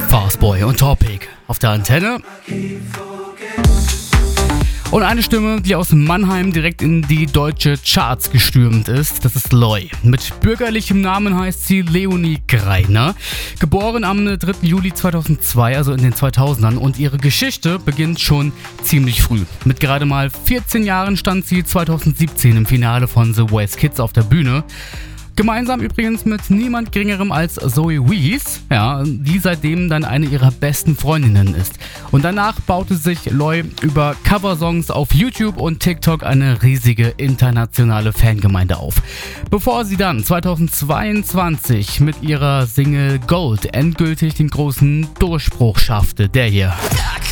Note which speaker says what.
Speaker 1: Fastboy und Topic auf der Antenne. Und eine Stimme, die aus Mannheim direkt in die deutsche Charts gestürmt ist, das ist Loi. Mit bürgerlichem Namen heißt sie Leonie Greiner. Geboren am 3. Juli 2002, also in den 2000ern. Und ihre Geschichte beginnt schon ziemlich früh. Mit gerade mal 14 Jahren stand sie 2017 im Finale von The Voice Kids auf der Bühne. Gemeinsam übrigens mit niemand Geringerem als Zoe Wees, die seitdem dann eine ihrer besten Freundinnen ist. Und danach baute sich Loi über Coversongs auf YouTube und TikTok eine riesige internationale Fangemeinde auf. Bevor sie dann 2022 mit ihrer Single Gold endgültig den großen Durchbruch schaffte, der hier.